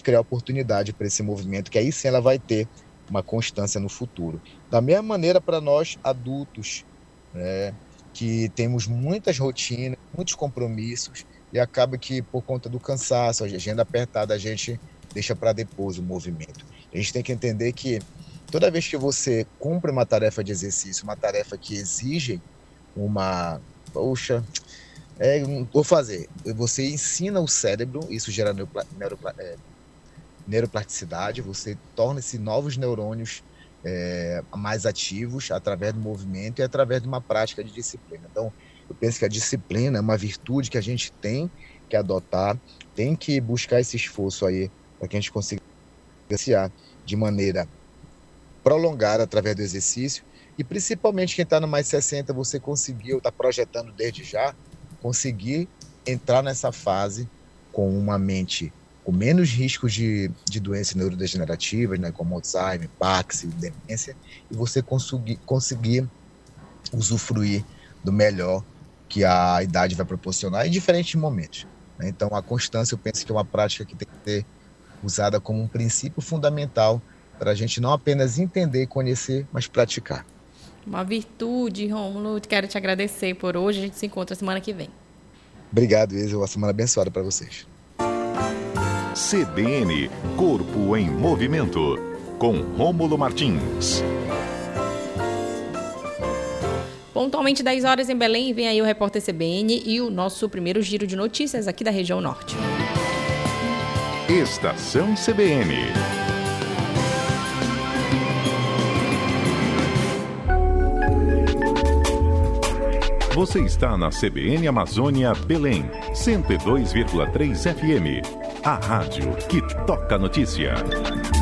criar oportunidade para esse movimento, que aí sim ela vai ter uma constância no futuro. Da mesma maneira para nós adultos, né, que temos muitas rotinas, muitos compromissos, e acaba que por conta do cansaço, a agenda apertada, a gente deixa para depois o movimento. A gente tem que entender que toda vez que você cumpre uma tarefa de exercício, uma tarefa que exige vou fazer. Você ensina o cérebro, isso gera neuroplasticidade, você torna-se novos neurônios mais ativos através do movimento e através de uma prática de disciplina. Então, eu penso que a disciplina é uma virtude que a gente tem que adotar, tem que buscar esse esforço aí para que a gente consiga iniciar de maneira prolongada através do exercício, e principalmente quem está no mais 60, você conseguiu, está projetando desde já, conseguir entrar nessa fase com uma mente com menos riscos de doenças neurodegenerativas, né, como Alzheimer, Parkinson, demência, e você conseguir usufruir do melhor que a idade vai proporcionar em diferentes momentos, né? Então, a constância, eu penso que é uma prática que tem que ser usada como um princípio fundamental para a gente não apenas entender e conhecer, mas praticar. Uma virtude, Rômulo. Quero te agradecer por hoje. A gente se encontra semana que vem. Obrigado, Isa. Uma semana abençoada para vocês. CBN, Corpo em Movimento, com Rômulo Martins. Pontualmente 10 horas em Belém, vem aí o repórter CBN e o nosso primeiro giro de notícias aqui da região norte. Estação CBN. Você está na CBN Amazônia Belém, 102,3 FM. A rádio que toca notícia.